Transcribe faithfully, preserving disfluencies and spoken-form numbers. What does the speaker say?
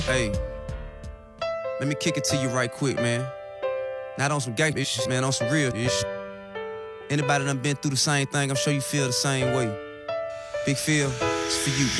Hey, let me kick it to you right quick, man. Not on some gay shit, man, on some real shit. Anybody done been through the same thing, I'm sure you feel the same way. Big Phil, it's for you,